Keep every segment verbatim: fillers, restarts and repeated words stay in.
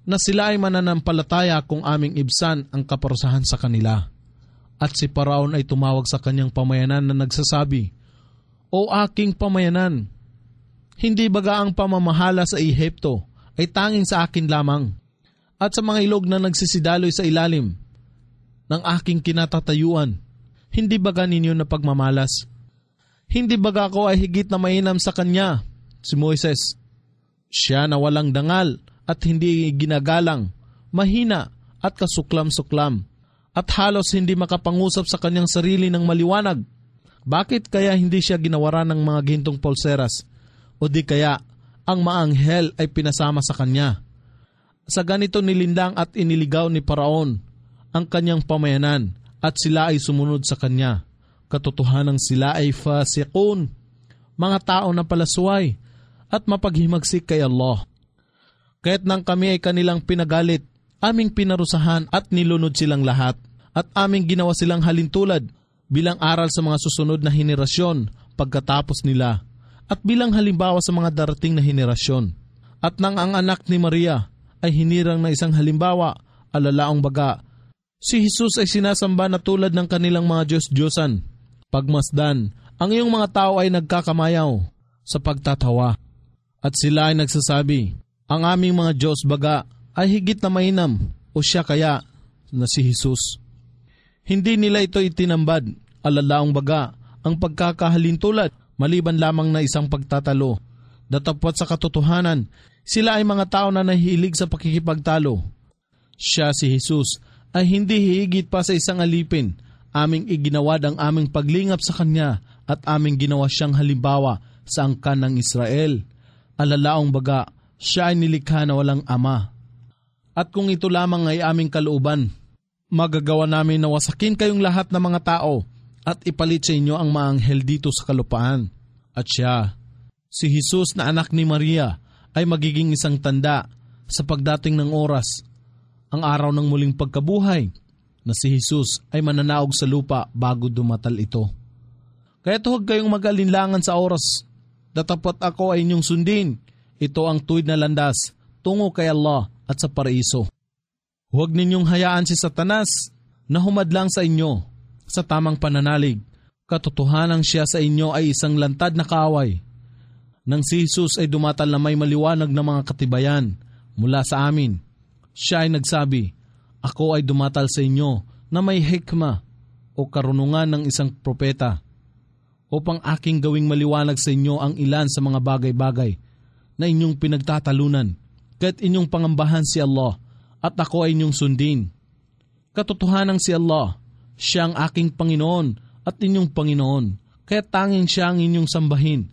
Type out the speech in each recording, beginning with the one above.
na sila ay mananampalataya kung aming ibsan ang kaparusahan sa kanila. At si Paraon ay tumawag sa kanyang pamayanan na nagsasabi, O aking pamayanan, hindi baga ang pamamahala sa Ehipto ay tanging sa akin lamang, at sa mga ilog na nagsisidaloy sa ilalim ng aking kinatatayuan, hindi baga ninyo na pagmamalas? Hindi baga ako ay higit na mainam sa kanya, si Moises? Siya na walang dangal at hindi ginagalang, mahina at kasuklam-suklam, at halos hindi makapangusap sa kanyang sarili ng maliwanag. Bakit kaya hindi siya ginawaran ng mga gintong pulseras? O di kaya ang maanghel ay pinasama sa kanya? Sa ganito nilindang at iniligaw ni Paraon ang kanyang pamayanan at sila ay sumunod sa kanya. Katotohanang sila ay fasiqun, mga tao na palasway at mapaghimagsik kay Allah. Kaya't nang kami ay kanilang pinagalit, aming pinarusahan at nilunod silang lahat, at aming ginawa silang halintulad bilang aral sa mga susunod na henerasyon pagkatapos nila, at bilang halimbawa sa mga darating na henerasyon. At nang ang anak ni Maria ay hinirang na isang halimbawa, alalaong baga, si Jesus ay sinasamba na tulad ng kanilang mga Diyos-Diyosan. Pagmasdan, ang iyong mga tao ay nagkakamayaw sa pagtatawa. At sila ay nagsasabi, ang aming mga Diyos baga ay higit na mainam, o siya kaya na si Jesus. Hindi nila ito itinambad, alalaong baga, ang pagkakahalintulad, maliban lamang na isang pagtatalo. Datapwat sa katotohanan, sila ay mga tao na nahihilig sa pakikipagtalo. Siya, si Jesus, ay hindi hihigit pa sa isang alipin. Aming iginawad ang aming paglingap sa kanya at aming ginawa siyang halimbawa sa angkan ng Israel. Alalaong baga, siya ay nilikha na walang ama. At kung ito lamang ay aming kalooban, magagawa namin na wasakin kayong lahat ng mga tao at ipalit sa inyo ang mga anghel dito sa kalupaan. At siya, si Jesus na anak ni Maria, ay magiging isang tanda sa pagdating ng oras, ang araw ng muling pagkabuhay, na si Jesus ay mananaog sa lupa bago dumatal ito. Kaya huwag kayong mag-alinlangan sa oras. Datapat ako ay inyong sundin. Ito ang tuwid na landas tungo kay Allah at sa paraiso. Huwag ninyong hayaan si Satanas na humadlang sa inyo sa tamang pananalig. Katotohanang siya sa inyo ay isang lantad na kaaway. Nang si Jesus ay dumatal na may maliwanag na mga katibayan mula sa amin, siya ay nagsabi, ako ay dumatal sa inyo na may hikma o karunungan ng isang propeta upang aking gawing maliwanag sa inyo ang ilan sa mga bagay-bagay na inyong pinagtatalunan, kahit inyong pangambahan si Allah at ako ay inyong sundin. Katotohanang si Allah, siya ang aking Panginoon at inyong Panginoon, kaya tanging siya ang inyong sambahin.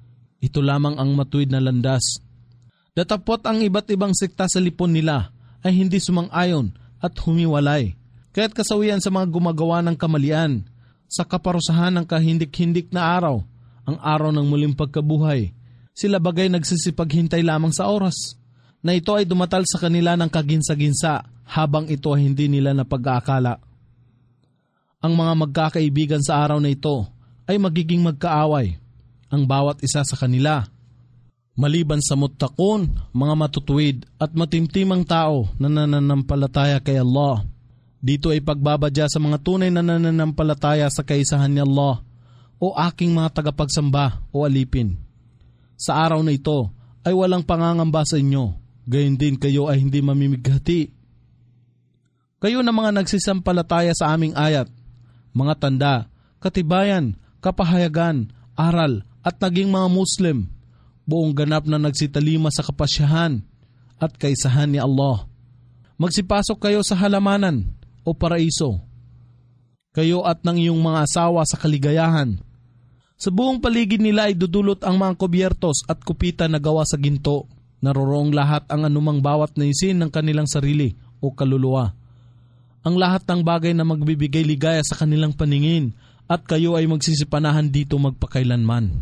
Ito lamang ang matuwid na landas. Datapot ang iba't ibang sekta sa lipon nila ay hindi sumang-ayon at humiwalay, kaya't kasawian sa mga gumagawa ng kamalian, sa kaparusahan ng kahindik-hindik na araw, ang araw ng muling pagkabuhay, sila bagay nagsisipaghintay lamang sa oras, na ito ay dumatal sa kanila ng kaginsa-ginsa habang ito ay hindi nila napag-aakala. Ang mga magkakaibigan sa araw na ito ay magiging magkaaway, ang bawat isa sa kanila. Maliban sa muttaqun, mga matutuwid at matimtimang tao na nananampalataya kay Allah. Dito ay pagbabadya sa mga tunay na nananampalataya sa kaisahan ni Allah o aking mga tagapagsamba o alipin. Sa araw na ito ay walang pangangamba sa inyo, gayon din kayo ay hindi mamimighati. Kayo na mga nagsisampalataya sa aming ayat, mga tanda, katibayan, kapahayagan, aral at naging mga Muslim, buong ganap na nagsitalima sa kapasyahan at kaisahan ni Allah. Magsipasok kayo sa halamanan o paraiso, kayo at ng iyong mga asawa sa kaligayahan. Sa buong paligid nila ay dudulot ang mga kubyertos at kupita na gawa sa ginto. Naroroong lahat ang anumang bawat na isin ng kanilang sarili o kaluluwa. Ang lahat ng bagay na magbibigay ligaya sa kanilang paningin at kayo ay magsisipanahan dito magpakailanman.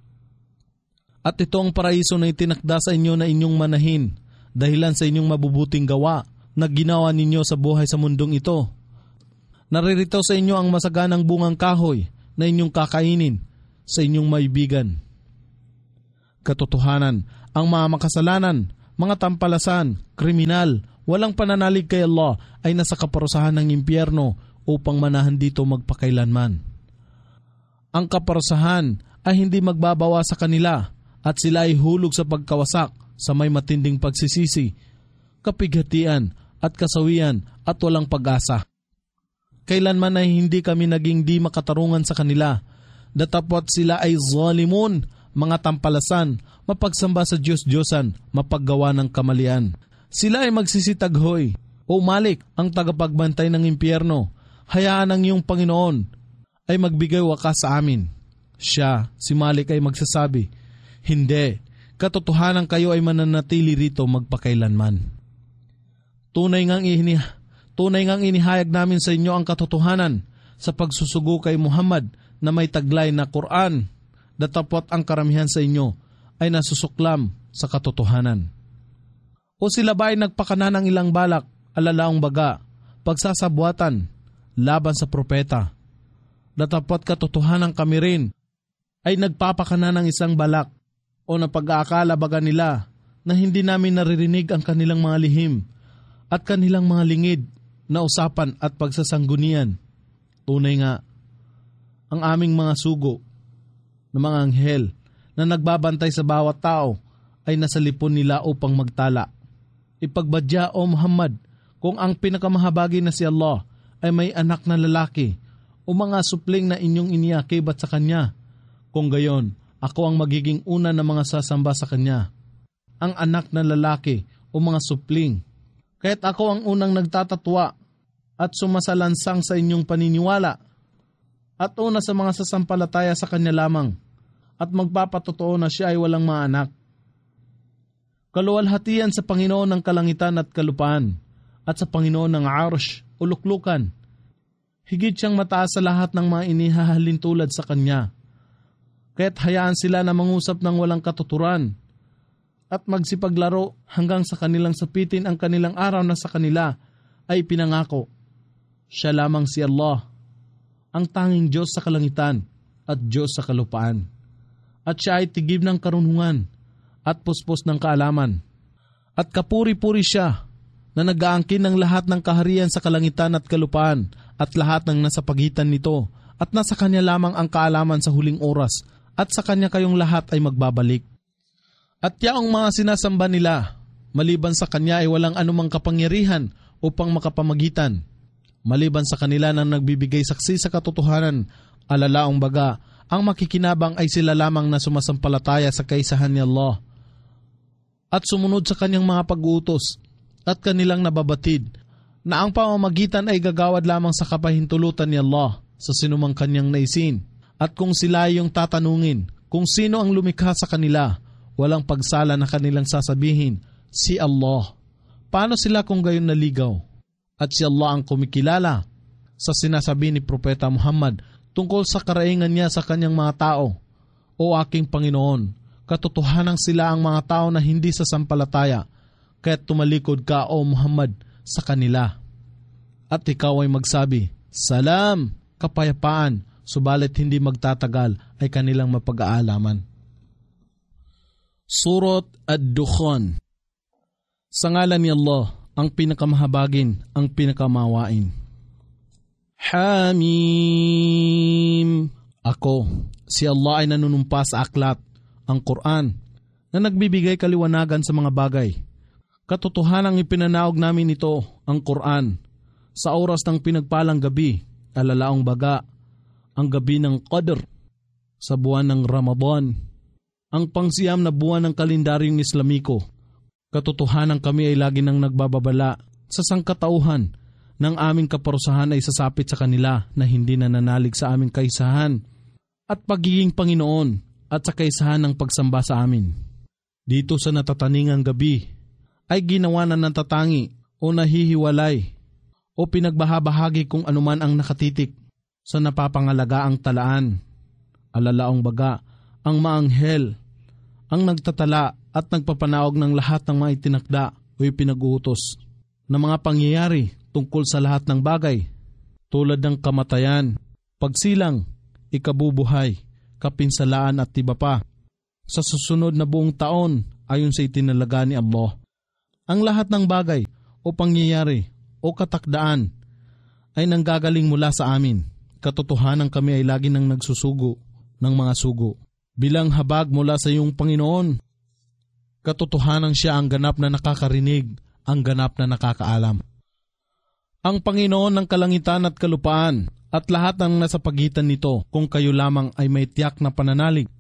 At ito ang paraiso na itinakda sa inyo na inyong manahin dahilan sa inyong mabubuting gawa na ginawa ninyo sa buhay sa mundong ito. Naririto sa inyo ang masaganang bungang kahoy na inyong kakainin sa inyong maibigan. Katotohanan, ang mga makasalanan mga tampalasan, kriminal, walang pananalig kay Allah ay nasa kaparusahan ng impyerno upang manahan dito magpakailanman. Ang kaparusahan ay hindi magbabawa sa kanila at sila ay hulog sa pagkawasak sa may matinding pagsisisi, kapighatian at kasawian at walang pag-asa. Kailanman ay hindi kami naging di makatarungan sa kanila, datapot sila ay zalimun, mga tampalasan, mapagsamba sa Diyos-Diyosan, mapaggawa ng kamalian. Sila ay magsisitaghoy, O Malik, ang tagapagbantay ng impyerno, hayaan ang iyong Panginoon ay magbigay wakas sa amin. Siya, si Malik ay magsasabi, hindi, katotohanan kayo ay mananatili rito magpakailanman. Tunay ngang, ini, tunay ngang inihayag namin sa inyo ang katotohanan sa pagsusugo kay Muhammad na may taglay na Quran, datapot ang karamihan sa inyo ay nasusuklam sa katotohanan. O sila ba ay nagpakana ng ilang balak, alalaong baga, pagsasabuatan, laban sa propeta? Datapot katotohanan kami rin ay nagpapakana ng isang balak o napag-aakala baga nila na hindi namin naririnig ang kanilang mga lihim at kanilang mga lingid na usapan at pagsasanggunian. Tunay nga, ang aming mga sugo na mga anghel na nagbabantay sa bawat tao ay nasa lipon nila upang magtala. Ipagbadya o Muhammad kung ang pinakamahabagi na si Allah ay may anak na lalaki o mga supling na inyong iniakibat sa kanya. Kung gayon, ako ang magiging una na mga sasamba sa kanya, ang anak na lalaki o mga supling. Kaya't ako ang unang nagtatatwa at sumasalansang sa inyong paniniwala at una sa mga sasampalataya sa kanya lamang at magpapatotoo na siya ay walang mga anak. Kaluwalhatian sa Panginoon ng kalangitan at kalupaan at sa Panginoon ng Arsh o luklukan. Higit siyang mataas sa lahat ng mga inihahalin tulad sa kanya. Kaya't hayaan sila na mangusap ng walang katuturan at magsipaglaro hanggang sa kanilang sapitin ang kanilang araw na sa kanila ay pinangako. Siya lamang si Allah, ang tanging Diyos sa kalangitan at Diyos sa kalupaan. At siya ay tigib ng karunungan at puspos ng kaalaman. At kapuri-puri siya na nag-aangkin ng lahat ng kaharian sa kalangitan at kalupaan at lahat ng nasa pagitan nito at nasa kanya lamang ang kaalaman sa huling oras at sa kanya kayong lahat ay magbabalik. At yaong mga sinasamba nila, maliban sa kanya ay walang anumang kapangyarihan upang makapamagitan. Maliban sa kanila na nagbibigay saksi sa katotohanan, alalaong baga, ang makikinabang ay sila lamang na sumasampalataya sa kaisahan ni Allah at sumunod sa kanyang mga pag-uutos at kanilang nababatid na ang pamamagitan ay gagawad lamang sa kapahintulutan ni Allah sa sinumang kanyang naisin. At kung sila yung tatanungin kung sino ang lumikha sa kanila, walang pagsala na kanilang sasabihin, si Allah. Paano sila kung gayon naligaw? At si Allah ang kumikilala sa sinasabi ni Propeta Muhammad tungkol sa karaingan niya sa kanyang mga tao. O aking Panginoon, katotohanan sila ang mga tao na hindi sasampalataya, kaya't tumalikod ka o Muhammad sa kanila. At ikaw ay magsabi, Salam, kapayapaan, subalit hindi magtatagal ay kanilang mapag-aalaman. Surat Ad-Dukhan. Sa ngalan ni Allah, ang pinakamahabagin, ang pinakamawain. Hamim. Ako, si Allah ay nanunumpa sa aklat, ang Quran, na nagbibigay kaliwanagan sa mga bagay. Katotohanang ipinanaog namin ito, ang Quran, sa oras ng pinagpalang gabi, alalaong baga, ang gabi ng Qadr, sa buwan ng Ramadan, ang pangsiyam na buwan ng kalendaryong Islamiko. Katotohanan kami ay lagi nang nagbababala sa sangkatauhan ng aming kaparusahan ay sasapit sa kanila na hindi nananalig sa aming kaisahan at pagiging Panginoon at sa kaisahan ng pagsamba sa amin. Dito sa natataningang gabi ay ginawa na natatangi o nahihiwalay o pinagbahabahagi kung anuman ang nakatitik sa napapangalagaang talaan. Alalaong baga, ang maanghel, ang nagtatala at nagpapanaog ng lahat ng mga itinakda o ipinag-uutos na mga pangyayari tungkol sa lahat ng bagay, tulad ng kamatayan, pagsilang, ikabubuhay, kapinsalaan at iba pa, sa susunod na buong taon ayon sa itinalaga ni Allah. Ang lahat ng bagay o pangyayari o katakdaan ay nanggagaling mula sa amin. Katotohanan kami ay lagi nang nagsusugo ng mga sugo. Bilang habag mula sa iyong Panginoon, katotohanan siya ang ganap na nakakarinig, ang ganap na nakakaalam. Ang Panginoon ng kalangitan at kalupaan at lahat ng nasa pagitan nito, kung kayo lamang ay may tiyak na pananalig.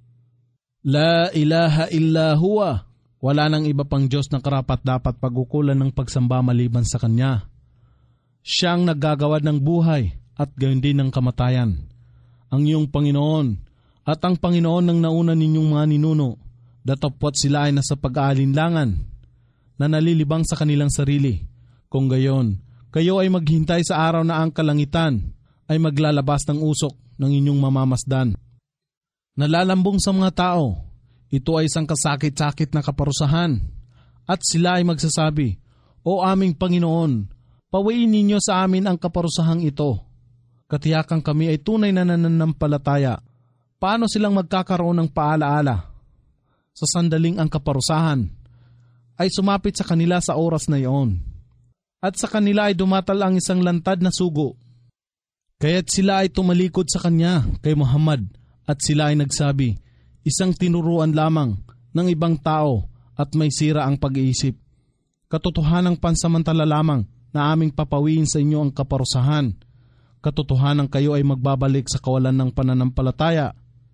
La ilaha illa huwa. Wala nang iba pang Diyos na karapat dapat pag-ukulan ng pagsamba maliban sa Kanya. Siyang naggagawa ng buhay at gayon din ng kamatayan. Ang iyong Panginoon at ang Panginoon ng nauna ninyong mga ninuno, datapwat sila ay nasa pag-aalinlangan na nalilibang sa kanilang sarili. Kung gayon, kayo ay maghintay sa araw na ang kalangitan ay maglalabas ng usok ng inyong mamamasdan. Nalalambong sa mga tao, ito ay isang kasakit-sakit na kaparusahan, at sila ay magsasabi, O aming Panginoon, pawiin ninyo sa amin ang kaparusahang ito. Katiyakan kami ay tunay na nananampalataya. Paano silang magkakaroon ng paalaala? Sa sandaling ang kaparusahan ay sumapit sa kanila sa oras na iyon, at sa kanila ay dumatal ang isang lantad na sugo. Kaya't sila ay tumalikod sa kanya kay Muhammad, at sila ay nagsabi, isang tinuruan lamang ng ibang tao at may sira ang pag-iisip. Katotohanang pansamantala lamang na aming papawiin sa inyo ang kaparusahan. Katotohanang kayo ay magbabalik sa kawalan ng pananampalataya.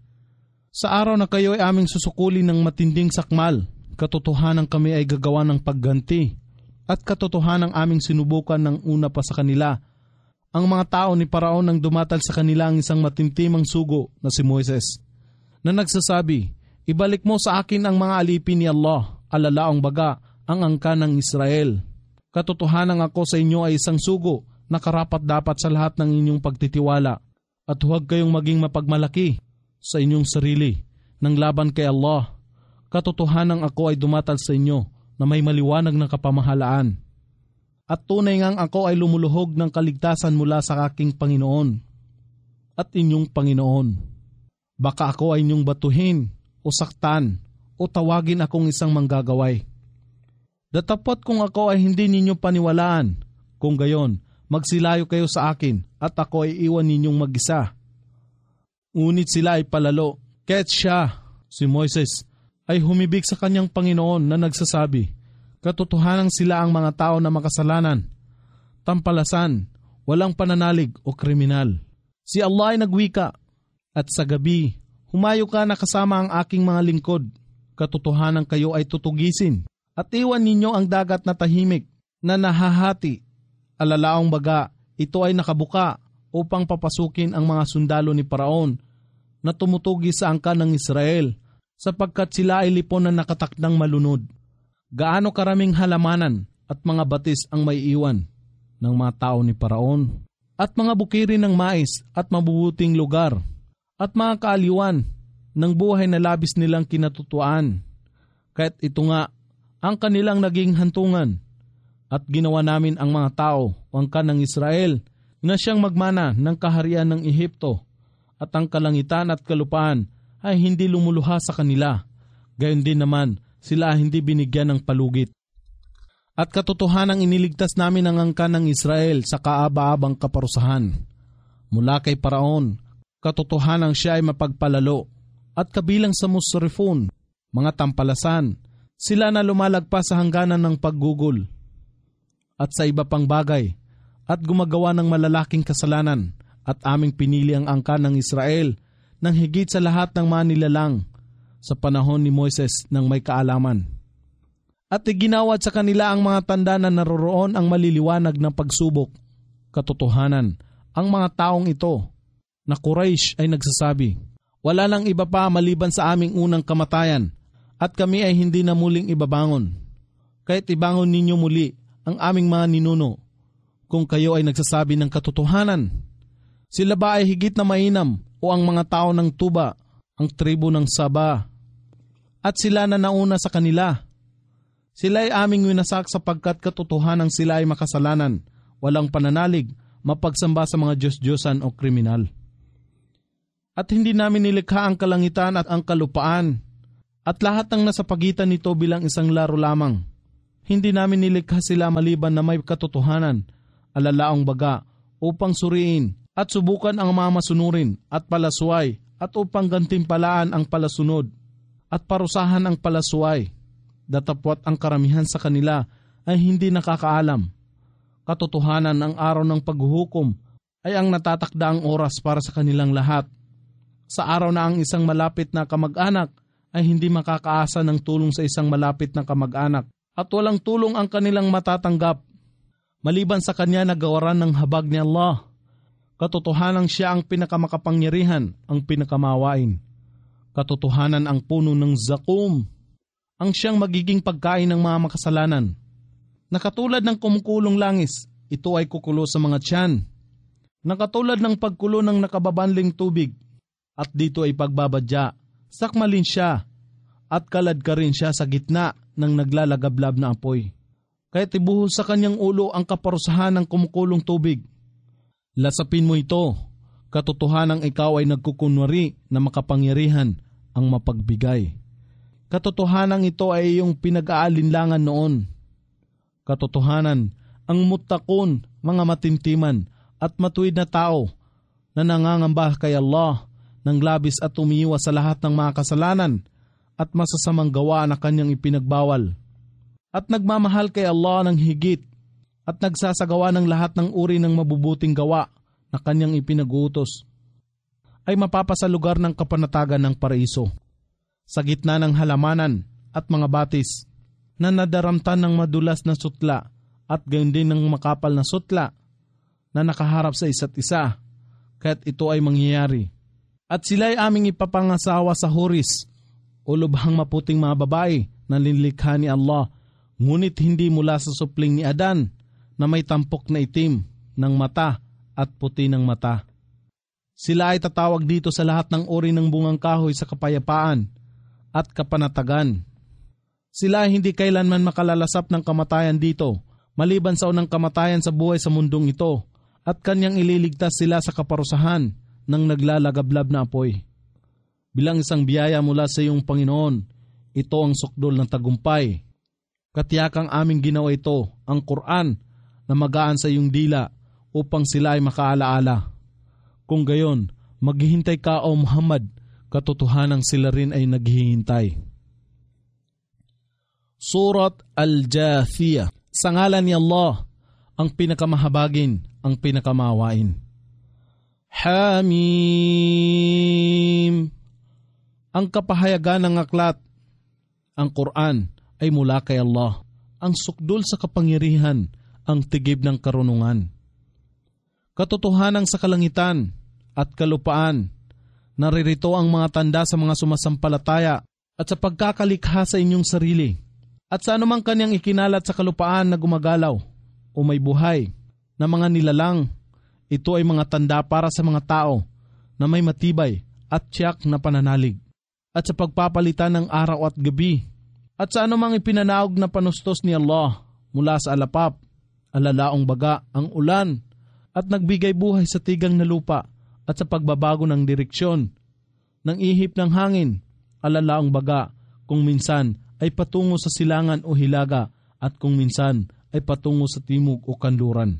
Sa araw na kayo ay aming susukulin ng matinding sakmal, katotohanang kami ay gagawa ng pagganti. At katotohanang aming sinubukan ng una pa sa kanila. Ang mga tao ni Paraon nang dumatal sa kanila ang isang matimtimang sugo na si Moises, na nagsasabi, ibalik mo sa akin ang mga alipin ni Allah, alalaong baga ang angka ng Israel. Katotohanang ako sa inyo ay isang sugo na karapat dapat sa lahat ng inyong pagtitiwala, at huwag kayong maging mapagmalaki sa inyong sarili ng laban kay Allah. Katotohanang ako ay dumatal sa inyo na may maliwanag na kapamahalaan, at tunay ngang ako ay lumuluhog ng kaligtasan mula sa aking Panginoon at inyong Panginoon. Baka ako ay inyong batuhin o saktan o tawagin akong isang manggagaway. Datapot kung ako ay hindi ninyo paniwalaan, kung gayon, magsilayo kayo sa akin at ako ay iwan ninyong mag-isa. Ngunit sila ay palalo, kaya't siya, si Moises, ay humibig sa kanyang Panginoon na nagsasabi, katotohanang sila ang mga tao na makasalanan, tampalasan, walang pananalig o kriminal. Si Allah ay nagwika, at sa gabi, humayo ka na kasama ang aking mga lingkod. Katotohanan kayo ay tutugisin, at iwan ninyo ang dagat na tahimik na nahahati. Alalaong baga, ito ay nakabuka upang papasukin ang mga sundalo ni Paraon na tumutugi sa angkan ng Israel, sapagkat sila ay lipon na nakatakdang malunod. Gaano karaming halamanan at mga batis ang may iwan ng mga tao ni Paraon, at mga bukirin ng mais at mabubuting lugar, at mga kaaliwan ng buhay na labis nilang kinatutuan. Kahit ito nga ang kanilang naging hantungan, at ginawa namin ang mga tao o angkan ng Israel na siyang magmana ng kaharian ng Ehipto, at ang kalangitan at kalupaan ay hindi lumuluha sa kanila. Gayon din naman, sila hindi binigyan ng palugit. At katotohanang iniligtas namin ang angkan ng Israel sa kaaba-abang kaparusahan. Mula kay Paraon, katotohanang siya ay mapagpalalo, at kabilang sa musrifun, mga tampalasan, sila na lumalagpas sa hangganan ng paggugol, at sa iba pang bagay, at gumagawa ng malalaking kasalanan, at aming pinili ang angkan ng Israel nang higit sa lahat ng mga nilalang sa panahon ni Moises nang may kaalaman. At iginawad sa kanila ang mga tanda na naroroon ang maliliwanag ng pagsubok. Katotohanan, ang mga taong ito na Quraysh ay nagsasabi, wala nang iba pa maliban sa aming unang kamatayan, at kami ay hindi na muling ibabangon. Kahit ibangon ninyo muli ang aming mga ninuno, kung kayo ay nagsasabi ng katotohanan. Sila ba ay higit na mainam o ang mga tao ng Tuba, ang tribo ng Saba? At sila na nauna sa kanila. Sila ay aming winasak sapagkat katotohanan sila ay makasalanan, walang pananalig, mapagsamba sa mga Diyos-Diyosan o kriminal. At hindi namin nilikha ang kalangitan at ang kalupaan, at lahat ng nasa pagitan nito bilang isang laro lamang. Hindi namin nilikha sila maliban na may katotohanan, alalaong baga, upang suriin at subukan ang mga masunurin at palasway at upang gantimpalaan ang palasunod at parusahan ang palasway. Datapwat ang karamihan sa kanila ay hindi nakakaalam. Katotohanan ang araw ng paghuhukom ay ang natatakdaang oras para sa kanilang lahat. Sa araw na ang isang malapit na kamag-anak ay hindi makakaasa ng tulong sa isang malapit na kamag-anak at walang tulong ang kanilang matatanggap maliban sa kanya na gawaran ng habag ni Allah. Katotohanan siya ang pinakamakapangyarihan, ang pinakamawain. Katotohanan ang puno ng zakum, ang siyang magiging pagkain ng mga makasalanan. Nakatulad ng kumukulong langis, ito ay kukulo sa mga tiyan. Nakatulad ng pagkulo ng nakababanling tubig, at dito ay pagbabadya. Sakmalin siya, at kalad ka rin siya sa gitna ng naglalagablab na apoy. Kaya tibuhos sa kanyang ulo ang kaparusahan ng kumukulong tubig. Lasapin mo ito, katotohanang ikaw ay nagkukunwari na makapangyarihan ang mapagbigay. Katotohanang ito ay iyong pinag-aalinlangan noon. Katotohanan, ang mutakon, mga matintiman at matuwid na tao na nangangamba kay Allah ng labis at umiiwas sa lahat ng mga kasalanan at masasamang gawa na kanyang ipinagbawal. At nagmamahal kay Allah ng higit at nagsasagawa ng lahat ng uri ng mabubuting gawa na kanyang ipinag-uutos, ay mapapasa lugar ng kapanatagan ng paraiso, sa gitna ng halamanan at mga batis na nadaramtan ng madulas na sutla at gayon din ng makapal na sutla na nakaharap sa isa't isa, kaya't ito ay mangyayari. At sila ay aming ipapangasawa sa huris o lubhang maputing mga babae na linlikha ni Allah, ngunit hindi mula sa supling ni Adan na may tampok na itim ng mata at puti ng mata. Sila ay tatawag dito sa lahat ng uri ng bungang kahoy sa kapayapaan at kapanatagan. Sila ay hindi kailanman makalalasap ng kamatayan dito, maliban sa unang kamatayan sa buhay sa mundong ito, at kanyang ililigtas sila sa kaparusahan ng naglalagablab na apoy. Bilang isang biyaya mula sa iyong Panginoon, ito ang sukdol ng tagumpay. Katiyakang aming ginawa ito, ang Quran, na magaan sa iyong dila upang sila ay makaalaala. Kung gayon, maghihintay ka o Muhammad, katotohanang sila rin ay naghihintay. Surat Al-Jathiyah. Sa ngalan ni Allah, ang pinakamahabagin, ang pinakamawain. Hamim. Ang kapahayagan ng aklat, ang Quran, ay mula kay Allah, ang sukdol sa kapangyarihan, ang tigib ng karunungan. Katotohanan sa kalangitan at kalupaan, naririto ang mga tanda sa mga sumasampalataya at sa pagkakalikha sa inyong sarili, at sa anumang kanyang ikinalat sa kalupaan na gumagalaw o may buhay na mga nilalang. Ito ay mga tanda para sa mga tao na may matibay at tiyak na pananalig, at sa pagpapalitan ng araw at gabi, at sa anumang ipinanaog na panustos ni Allah mula sa alapap, alalaong baga, ang ulan, at nagbigay buhay sa tigang na lupa, at sa pagbabago ng direksyon ng ihip ng hangin, alalaong baga, kung minsan ay patungo sa silangan o hilaga, at kung minsan ay patungo sa timog o kanluran.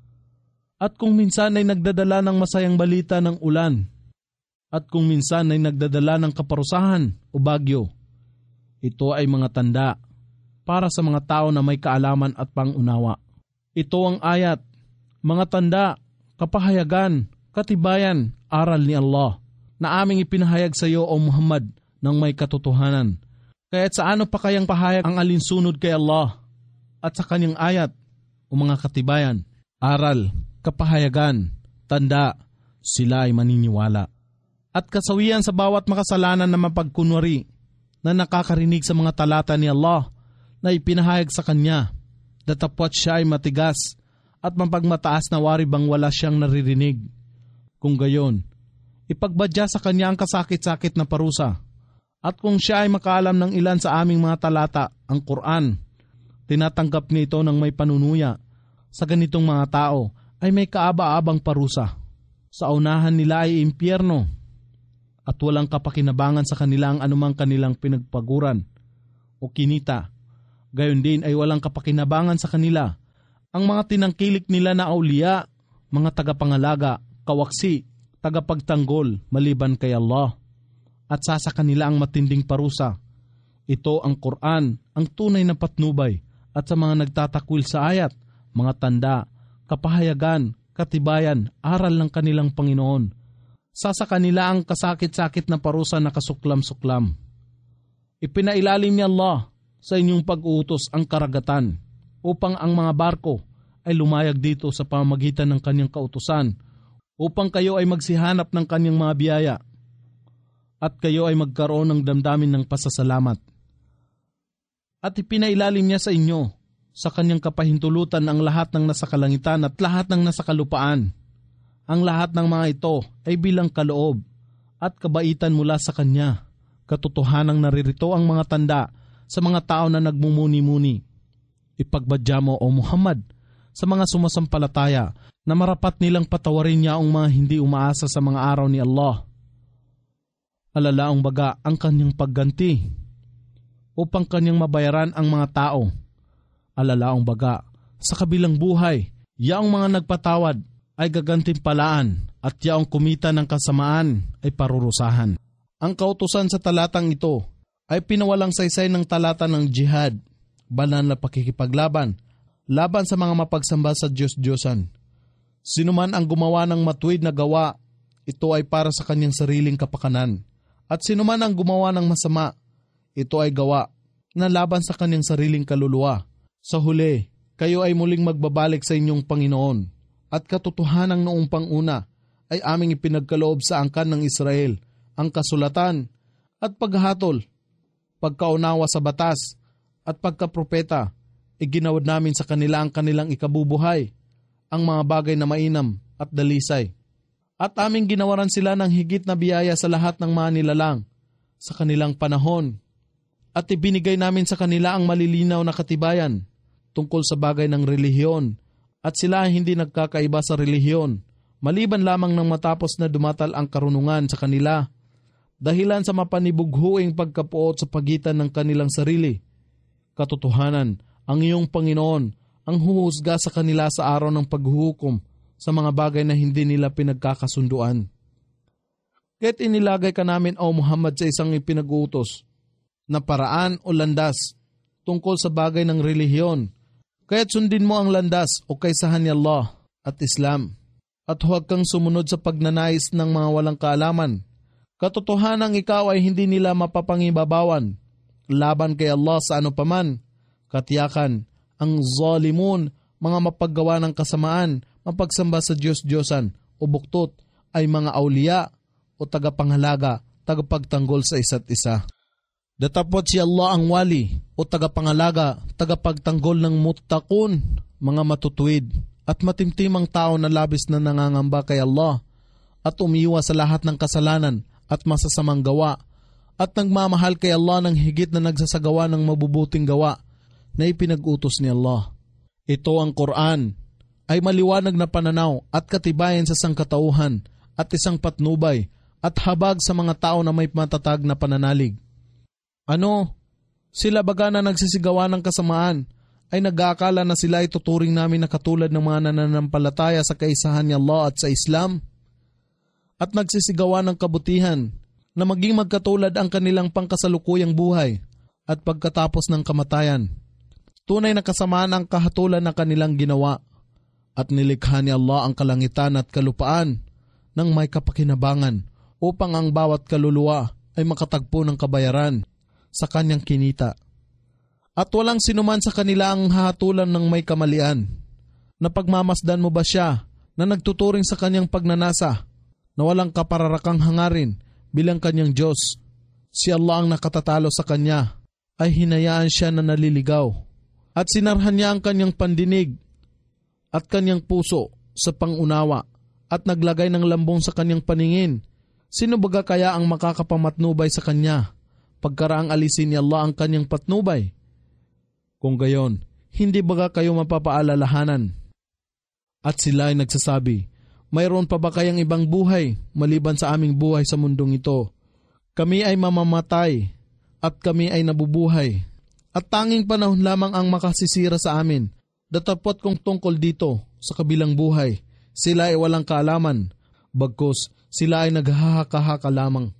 At kung minsan ay nagdadala ng masayang balita ng ulan, at kung minsan ay nagdadala ng kaparusahan o bagyo. Ito ay mga tanda para sa mga tao na may kaalaman at pangunawa. Ito ang ayat, mga tanda, kapahayagan, katibayan, aral ni Allah, na aming ipinahayag sa iyo o Muhammad ng may katotohanan. Kaya't sa ano pa kayang pahayag ang alinsunod kay Allah at sa kanyang ayat o mga katibayan, aral, kapahayagan, tanda, sila ay maniniwala. At kasawian sa bawat makasalanan na mapagkunwari na nakakarinig sa mga talata ni Allah na ipinahayag sa kanya, datapwat siya ay matigas at mapagmataas na wari bang wala siyang naririnig. Kung gayon, ipagbadya sa kanya ang kasakit-sakit na parusa. At kung siya ay makaalam ng ilan sa aming mga talata, ang Quran, tinatanggap niya ito ng may panunuya. Sa ganitong mga tao ay may kaaba-abang parusa. Sa unahan nila ay impyerno, at walang kapakinabangan sa kanila ang anumang kanilang pinagpaguran o kinita, Gayon din ay walang kapakinabangan sa kanila ang mga tinangkilik nila na auliya, mga tagapangalaga, kawaksi, tagapagtanggol maliban kay Allah. At sasa kanila ang matinding parusa. Ito ang Quran, ang tunay na patnubay, at sa mga nagtatakwil sa ayat, mga tanda, kapahayagan, katibayan, aral ng kanilang Panginoon. Sasa kanila ang kasakit-sakit na parusa na kasuklam-suklam. Ipinailalim ni Allah sa inyong pag-uutos ang karagatan upang ang mga barko ay lumayag dito sa pamamagitan ng kanyang kautusan upang kayo ay magsihanap ng kanyang mga biyaya at kayo ay magkaroon ng damdamin ng pasasalamat. At ipinailalim niya sa inyo sa kanyang kapahintulutan ang lahat ng nasa kalangitan at lahat ng nasa kalupaan. Ang lahat ng mga ito ay bilang kaloob at kabaitan mula sa kanya. Katotohanang naririto ang mga tanda sa mga tao na nagmumuni-muni. Ipagbadya mo, O Muhammad, sa mga sumasampalataya na marapat nilang patawarin niya ang mga hindi umaasa sa mga araw ni Allah. Alalaong baga ang kanyang pagganti upang kanyang mabayaran ang mga tao. Alalaong baga sa kabilang buhay, yaong mga nagpatawad ay gagantimpalaan at yaong kumita ng kasamaan ay parurusahan. Ang kautusan sa talatang ito ay pinawalang saysay ng talata ng jihad, banal na pakikipaglaban, laban sa mga mapagsamba sa Diyos-Diyosan. Sino man ang gumawa ng matuwid na gawa, ito ay para sa kanyang sariling kapakanan. At sino man ang gumawa ng masama, ito ay gawa na laban sa kanyang sariling kaluluwa. Sa huli, kayo ay muling magbabalik sa inyong Panginoon. At katotohanang noong panguna ay aming ipinagkaloob sa angkan ng Israel ang kasulatan at paghatol, pagkaunawa sa batas at pagkapropeta. Iginawad namin sa kanila ang kanilang ikabubuhay, ang mga bagay na mainam at dalisay. At aming ginawaran sila ng higit na biyaya sa lahat ng mga nilalang sa kanilang panahon. At ibinigay namin sa kanila ang malilinaw na katibayan tungkol sa bagay ng relihiyon. At sila ay hindi nagkakaiba sa relihiyon, maliban lamang nang matapos na dumatal ang karunungan sa kanila, dahilan sa mapanibughuing pagkapuot sa pagitan ng kanilang sarili. Katotohanan, ang iyong Panginoon ang huhusga sa kanila sa araw ng paghuhukom sa mga bagay na hindi nila pinagkakasunduan. Kaya't inilagay ka namin, O Muhammad, sa isang ipinag-uutos na paraan o landas tungkol sa bagay ng relihiyon. Kaya't sundin mo ang landas o kaysahan ni Allah at Islam at huwag kang sumunod sa pagnanais ng mga walang kaalaman. Katotohanang ikaw ay hindi nila mapapangibabawan laban kay Allah sa ano paman. Katiyakan, ang zalimun, mga mapaggawa ng kasamaan, mapagsamba sa Diyos-Diyosan o buktot ay mga auliya o tagapanghalaga, tagapagtanggol sa isa't isa. Datapot si Allah ang wali o tagapangalaga, tagapagtanggol ng muttaqun, mga matutuwid at matimtimang tao na labis na nangangamba kay Allah at umiiwas sa lahat ng kasalanan at masasamang gawa at nagmamahal kay Allah ng higit na nagsasagawa ng mabubuting gawa na ipinag-utos ni Allah. Ito ang Quran ay maliwanag na pananaw at katibayan sa sangkatauhan at isang patnubay at habag sa mga tao na may matatag na pananalig. Ano? Sila baga na nagsisigawa ng kasamaan ay nag-aakala na sila ay tuturing namin na katulad ng mga nananampalataya sa kaisahan ni Allah at sa Islam? At nagsisigawa ng kabutihan na maging magkatulad ang kanilang pangkasalukuyang buhay at pagkatapos ng kamatayan. Tunay na kasamaan ang kahatulan ng kanilang ginawa at nilikha ni Allah ang kalangitan at kalupaan ng may kapakinabangan upang ang bawat kaluluwa ay makatagpo ng kabayaran sa kanyang kinita. At walang sinuman sa kanila ang hahatulan ng may kamalian. Napagmamasdan mo ba siya na nagtuturing sa kanyang pagnanasa na walang kapararakang hangarin bilang kanyang Diyos? Si Allah ang nakatatalo sa kanya ay hinayaan siya na naliligaw at sinarhan niya ang kanyang pandinig at kanyang puso sa pangunawa at naglagay ng lambong sa kanyang paningin. Sino baga kaya ang makakapamatnubay sa kanya pagkaraang alisin ni Allah ang kanyang patnubay? Kung gayon, hindi baga kayo mapapaalalahanan? At sila ay nagsasabi, mayroon pa ba kayang ibang buhay maliban sa aming buhay sa mundong ito? Kami ay mamamatay at kami ay nabubuhay At tanging panahon lamang ang makasisira sa amin. Datapot kong tungkol dito sa kabilang buhay, sila ay walang kaalaman, bagkus sila ay naghahaka-haka lamang.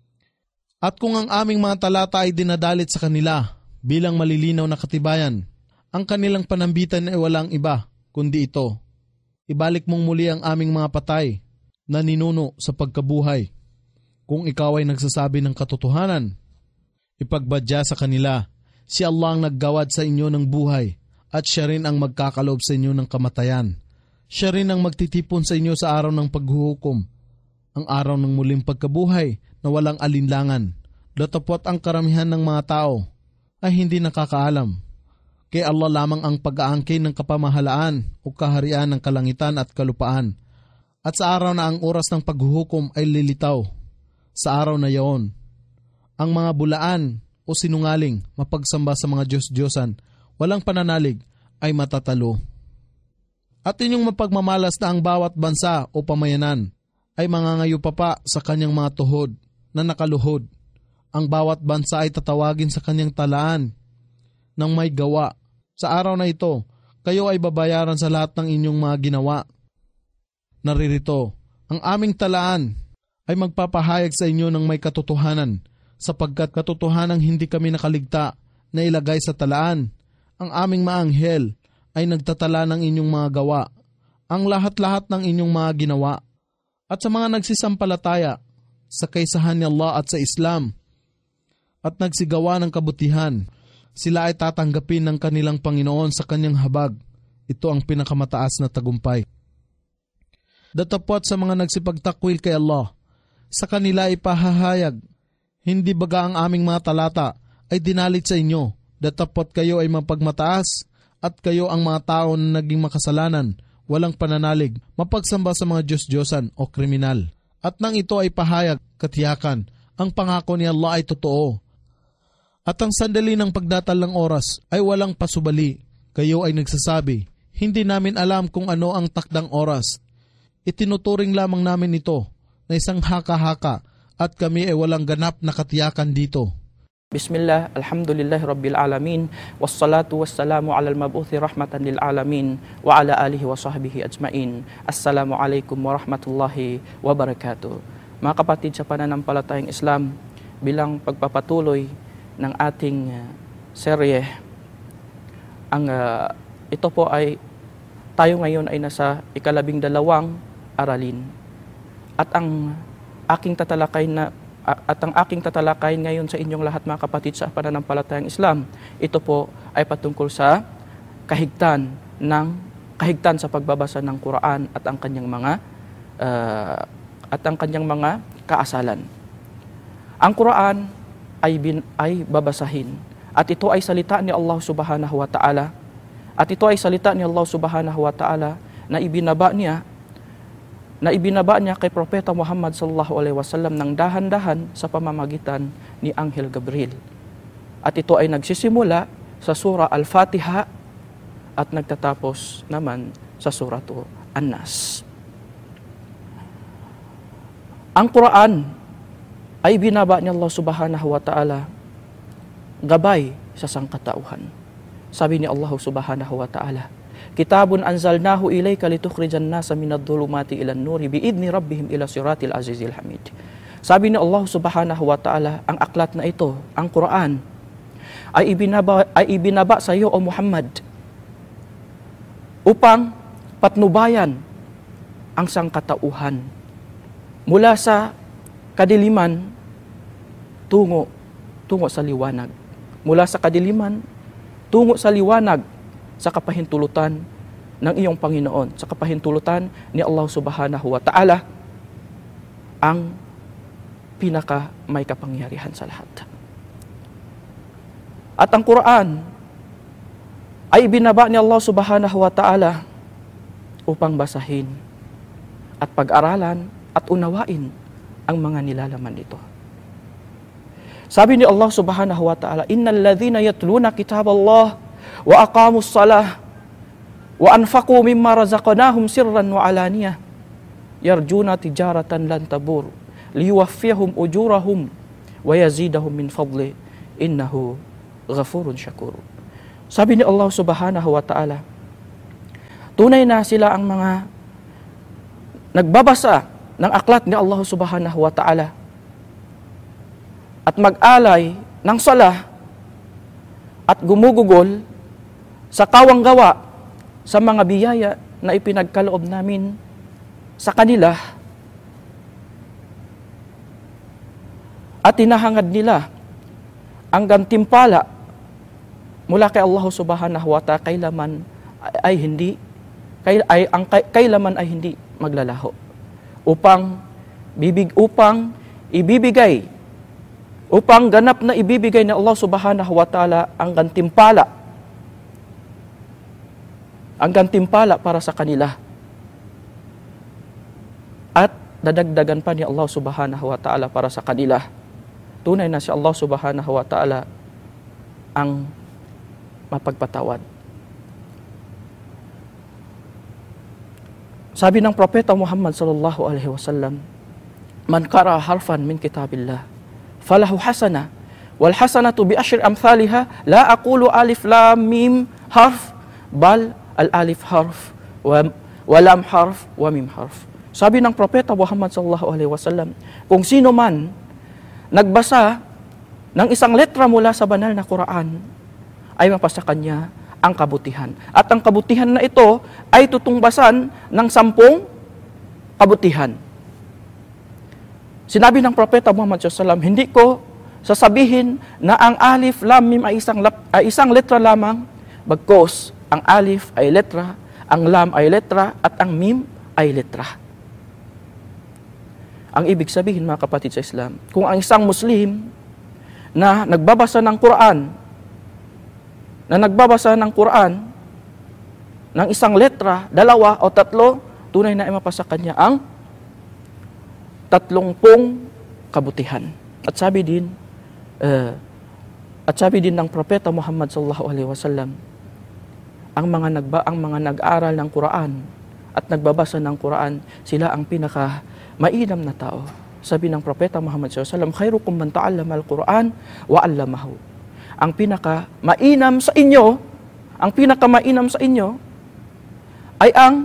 At kung ang aming mga talata ay dinadalit sa kanila bilang malilinaw na katibayan, ang kanilang panambitan ay walang iba kundi ito. Ibalik mong muli ang aming mga patay na ninuno sa pagkabuhay. Kung ikaw ay nagsasabi ng katotohanan, ipagbadya sa kanila, si Allah ang naggawad sa inyo ng buhay at siya rin ang magkakaloob sa inyo ng kamatayan. Siya rin ang magtitipon sa inyo sa araw ng paghuhukom, ang araw ng muling pagkabuhay na walang alinlangan. Datapot ang karamihan ng mga tao ay hindi nakakaalam. Kay Allah lamang ang pag-aangkin ng kapamahalaan o kaharian ng kalangitan at kalupaan. At sa araw na ang oras ng paghuhukom ay lilitaw, sa araw na yaon, ang mga bulaan o sinungaling mapagsamba sa mga Diyos-Diyosan, walang pananalig ay matatalo. At inyong mapagmamalas na ang bawat bansa o pamayanan ay mangangayo pa pa sa kanyang mga tuhod na nakaluhod. Ang bawat bansa ay tatawagin sa kanyang talaan ng may gawa. Sa araw na ito, kayo ay babayaran sa lahat ng inyong mga ginawa. Naririto, ang aming talaan ay magpapahayag sa inyo ng may katotohanan, sapagkat katotohanang hindi kami nakaligta na ilagay sa talaan. Ang aming maanghel ay nagtatala ng inyong mga gawa, ang lahat-lahat ng inyong mga ginawa. At sa mga nagsisampalataya sa kaysahan ni Allah at sa Islam, at nagsigawa ng kabutihan, sila ay tatanggapin ng kanilang Panginoon sa kanyang habag. Ito ang pinakamataas na tagumpay. Datapot sa mga nagsipagtakwil kay Allah, sa kanila ipahahayag, hindi baga ang aming mga talata ay dinalit sa inyo, datapot kayo ay mapagmataas at kayo ang mga tao na naging makasalanan, walang pananalig, mapagsamba sa mga Diyos-Diyosan o kriminal. At nang ito ay pahayag, katiyakan, ang pangako ni Allah ay totoo. At ang sandali ng pagdatal ng oras ay walang pasubali. Kayo ay nagsasabi, hindi namin alam kung ano ang takdang oras. Itinuturing lamang namin ito na isang haka-haka at kami ay walang ganap na katiyakan dito. Bismillah, alhamdulillah rabbil alamin, wassalatu wassalamu ala al-mabuthi rahmatan lil alamin, wa ala alihi wa sahbihi ajmain. Assalamu alaikum warahmatullahi wabarakatuh. Mga kapatid sa pananampalatayang Islam, bilang pagpapatuloy ng ating uh, serye, ang uh, ito po ay, tayo ngayon ay nasa ikalabing dalawang aralin. At ang aking tatalakay na at ang aking tatalakayin ngayon sa inyong lahat mga kapatid sa pananampalatayang Islam, ito po ay patungkol sa kahigtan ng kahigtan sa pagbabasa ng Quran at ang kanyang mga uh, at ang kanyang mga kaasalan. Ang Quran ay bin, ay babasahin at ito ay salita ni Allah Subhanahu wa Ta'ala. At ito ay salita ni Allah Subhanahu wa Ta'ala na ibinaba niya na ibinaba niya kay Propeta Muhammad sallallahu alaihi wasallam ng dahan-dahan sa pamamagitan ni Anghel Gabriel. At ito ay nagsisimula sa surah Al-Fatiha at nagtatapos naman sa surah An-Nas. Ang Quran ay binaba ni Allah Subhanahu wa Ta'ala gabay sa sangkatauhan. Sabi ni Allah Subhanahu wa Ta'ala, Kitabun anzalnahu ilayka litukhrijan nasa minadh-dhulumati ilan nuri biidni rabbihim ila siratil azizil hamid. Sabi ni Allah Subhanahu wa Ta'ala, ang aklat na ito, ang Quran, ay ibinaba, ay ibinaba sa iyo o Muhammad upang patnubayan ang sangkatauhan mula sa kadiliman tungo tungo sa liwanag. Mula sa kadiliman tungo sa liwanag, sa kapahintulutan ng iyong Panginoon, sa kapahintulutan ni Allah Subhanahu wa Ta'ala, ang pinaka may kapangyarihan sa lahat. At ang Quran ay binaba ni Allah Subhanahu wa Ta'ala upang basahin at pag-aralan at unawain ang mga nilalaman nito. Sabi ni Allah Subhanahu wa Ta'ala, Innal ladhina yatluna kitaballah wa aqamus salah wa anfaqu mimma razaqnahum sirran wa alaniyah yarjuna tijaratan lan tabur liyuwaffiyahum ujurahum wa yazidahum min fadli innahu ghafurun shakur. Sabi ni Allah subhanahu wa ta'ala, tunay na sila ang mga nagbabasa ng aklat ni Allah subhanahu wa ta'ala at mag-alay ng sala at gumugugol sa kawang gawa sa mga biyaya na ipinagkaloob namin sa kanila at tinahangad nila ang gantimpala mula kay Allah subhanahu wa ta'ala kailaman ay, ay hindi kay, ay ang kay, kailaman ay hindi maglalaho upang bibig upang ibibigay upang ganap na ibibigay ni Allah subhanahu wa ta'ala ang gantimpala ang gantimpala para sa kanila at dadagdagan pa ni Allah subhanahu wa ta'ala para sa kanila. Tunay na si Allah subhanahu wa ta'ala ang mapagpatawad. Sabi ng Propeta Muhammad sallallahu alaihi wasallam, man qara harfan min kitabillah falahu hasana wal hasanatu bi asyri amthaliha la aqulu alif lam mim harf bal al alif harf wa, wa lam harf wa mim harf. Sabi ng Propeta Muhammad sallallahu alaihi wasallam, kung sino man nagbasa ng isang letra mula sa banal na Quran ay mapasa kanya ang kabutihan. At ang kabutihan na ito ay tutungbasan ng sampung kabutihan. Sinabi ng Propeta Muhammad sallallahu alaihi wasallam, hindi ko sasabihin na ang alif, lam, mim ay isang, ay isang letra lamang, bagkus ang alif ay letra, ang lam ay letra, at ang mim ay letra. Ang ibig sabihin, mga kapatid sa Islam, kung ang isang Muslim na nagbabasa ng Quran, na nagbabasa ng Quran, ng isang letra, dalawa o tatlo, tunay na imapasa kanya ang tatlongpung kabutihan. At sabi din, uh, at sabi din ng Propeta Muhammad sallallahu alaihi wasallam, ang mga nagba ang mga nag-aral ng Quran at nagbabasa ng Quran, sila ang pinaka mainam na tao. Sabi ng Propeta Muhammad sallallahu alaihi wasallam, khairukum man ta'allama al-Quran wa 'allamahu. Ang pinaka mainam sa inyo, ang pinaka mainam sa inyo ay ang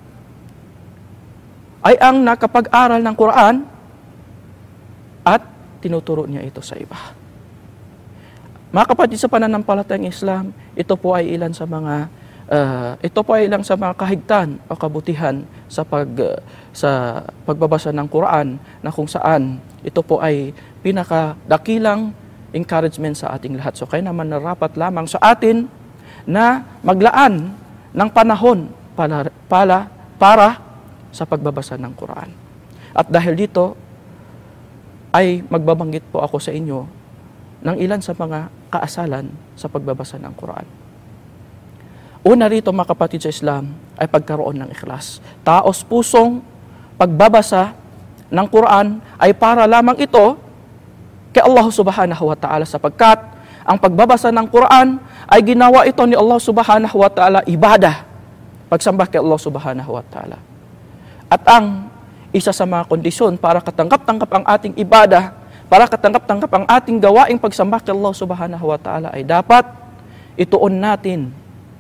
ay ang nakapag-aral ng Quran at tinuturo niya ito sa iba. Mga kapatid sa pananampalatayang Islam, ito po ay ilan sa mga uh, ito po ay ilang sa mga kahigtan o kabutihan sa pag uh, sa pagbabasa ng Quran, na kung saan ito po ay pinakadakilang encouragement sa ating lahat. So kaya naman narapat lamang sa atin na maglaan ng panahon para, para, para sa pagbabasa ng Quran. At dahil dito ay magbabanggit po ako sa inyo ng ilan sa mga kaasalan sa pagbabasa ng Quran. Una rito, mga kapatid sa Islam, ay pagkaroon ng ikhlas. Taos pusong pagbabasa ng Quran ay para lamang ito kay Allah subhanahu wa ta'ala, sapagkat ang pagbabasa ng Quran ay ginawa ito ni Allah subhanahu wa ta'ala ibadah, pagsamba kay Allah subhanahu wa ta'ala. At ang isa sa mga kondisyon para katanggap-tanggap ang ating ibadah, para katanggap-tanggap ang ating gawaing pagsamba kay Allah subhanahu wa ta'ala, ay dapat ituon natin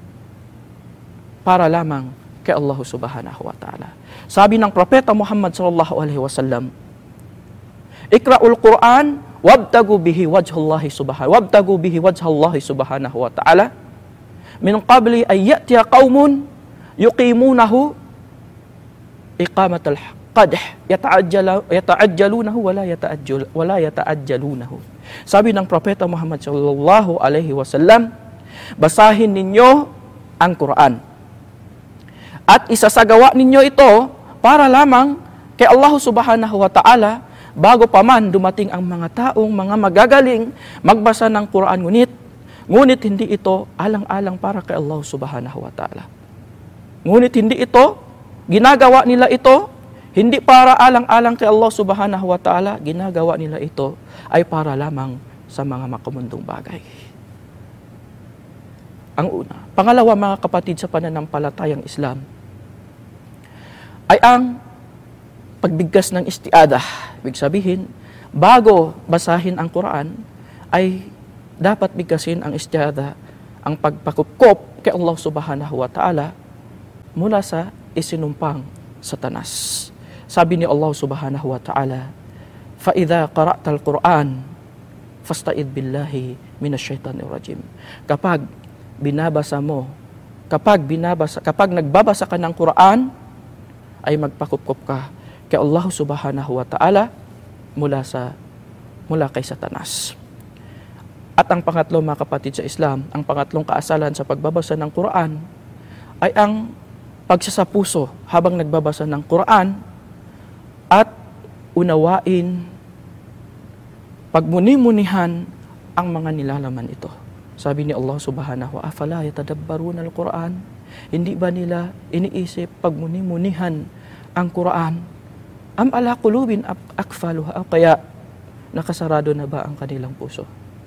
para lamang kay Allah subhanahu wa ta'ala. Sabi ng Propeta Muhammad sallallahu alaihi wasallam, ikra'ul Quran wabtagu bihi wajhallahi subhanahu wabtagu bihi wajhallahi subhanahu wa ta'ala min qabli ay ya'tiya qaumun yuqimunahu iqamatal qadh yata'ajjalu yata'ajjalunahu wala yata'ajjal wala yata'ajjalunahu. Sabi ng Propeta Muhammad sallallahu alaihi wasallam, basahin ninyo ang Quran at isasagawa ninyo ito para lamang kay Allah subhanahu wa ta'ala, bago pa man dumating ang mga taong mga magagaling magbasa ng Quran, ngunit ngunit hindi ito alang-alang para kay Allah subhanahu wa ta'ala. Ngunit hindi ito, ginagawa nila ito, hindi para alang-alang kay Allah subhanahu wa ta'ala, ginagawa nila ito ay para lamang sa mga makamundong bagay. Ang una. Pangalawa, mga kapatid sa pananampalatayang Islam, ay ang pagbigkas ng istiadah. Ibig sabihin, bago basahin ang Quran, ay dapat bigkasin ang istiada, ang pagpakupkop kay Allah subhanahu wa ta'ala mula sa isinumpang Satanas. Sabi ni Allah subhanahu wa ta'ala, فَإِذَا قَرَأْتَ الْقُرْآنِ فَاسْتَعِذْ بِاللَّهِ مِنَ الشَّيْطَانِ الرَّجِيمِ. Kapag binabasa mo, kapag binabasa, kapag nagbabasa ka ng Quran, ay magpakupkop ka kay Allah subhanahu wa ta'ala mula sa mula kay Satanas. At ang pangatlo, mga kapatid sa Islam, ang pangatlong kaasalan sa pagbabasa ng Quran ay ang pagsasapuso habang nagbabasa ng Quran at unawain, pagmuni-munihan ang mga nilalaman ito. Sabi ni Allah subhanahu wa ta'ala, afala yatadabbaruna al-Quran? Hindi ba nila iniisip, pagmuni-munihan ang Quran? Am ala qulubin akfaluha? O kaya nakasarado na ba ang kanilang puso?